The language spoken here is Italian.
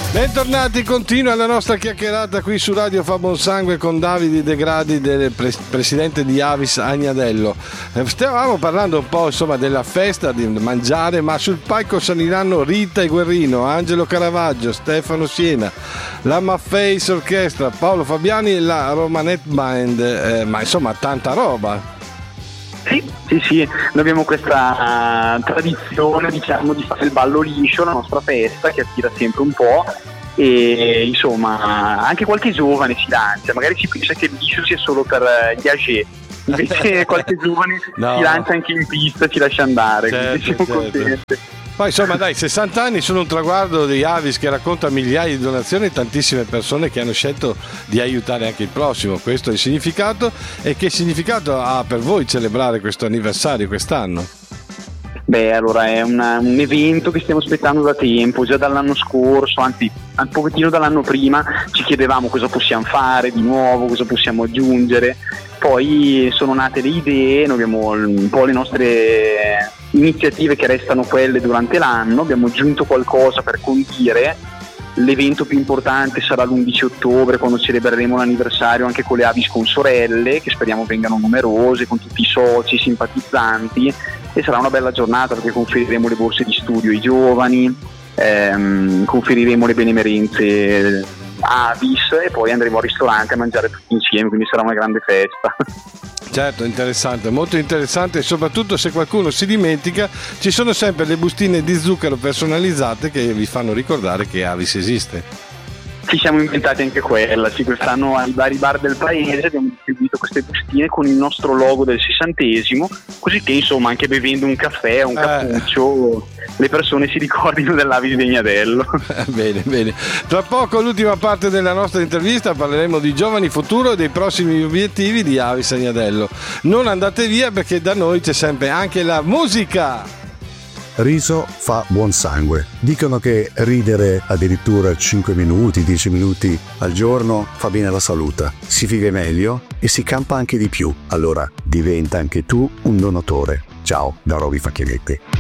Bentornati, continua la nostra chiacchierata qui su Radio Fa Buon Sangue con Davide De Gradi, presidente di Avis Agnadello. Stavamo parlando un po' insomma della festa, di mangiare, ma sul palco saliranno Rita e Guerrino, Angelo Caravaggio, Stefano Siena, la Mafface Orchestra, Paolo Fabiani e la Romanette Band, ma insomma tanta roba. Sì, noi abbiamo questa tradizione, diciamo, di fare il ballo liscio, la nostra festa che attira sempre un po', e insomma anche qualche giovane si lancia, magari si pensa che il liscio sia solo per gli âgés, invece qualche giovane si lancia anche in pista, ci lascia andare, quindi siamo contenti. Poi insomma dai, 60 anni sono un traguardo di Avis che racconta migliaia di donazioni e tantissime persone che hanno scelto di aiutare anche il prossimo. Questo è il significato. E che significato ha per voi celebrare questo anniversario quest'anno? Beh, allora è un evento che stiamo aspettando da tempo, già dall'anno scorso, anzi un pochettino dall'anno prima ci chiedevamo cosa possiamo fare di nuovo, cosa possiamo aggiungere. Poi sono nate le idee, noi abbiamo un po' le nostre iniziative che restano quelle durante l'anno, abbiamo aggiunto qualcosa per condire. L'evento più importante sarà l'11 ottobre, quando celebreremo l'anniversario anche con le Avis Consorelle, che speriamo vengano numerose, con tutti i soci, simpatizzanti, e sarà una bella giornata perché conferiremo le borse di studio ai giovani, conferiremo le benemerenze Avis e poi andremo al ristorante a mangiare tutti insieme, quindi sarà una grande festa. Certo, interessante, molto interessante, e soprattutto se qualcuno si dimentica ci sono sempre le bustine di zucchero personalizzate che vi fanno ricordare che Avis esiste. Ci siamo inventati anche quella, sì, quest'anno ai vari bar del paese abbiamo distribuito queste bustine con il nostro logo del 60°, così che insomma anche bevendo un caffè o un cappuccio le persone si ricordino dell'Avis di Agnadello. Bene. Tra poco l'ultima parte della nostra intervista, parleremo di giovani futuro e dei prossimi obiettivi di Avis Agnadello. Non andate via perché da noi c'è sempre anche la musica. Riso fa buon sangue. Dicono che ridere addirittura 5 minuti, 10 minuti al giorno fa bene alla salute. Si vive meglio e si campa anche di più. Allora diventa anche tu un donatore. Ciao da Roby Facchinetti.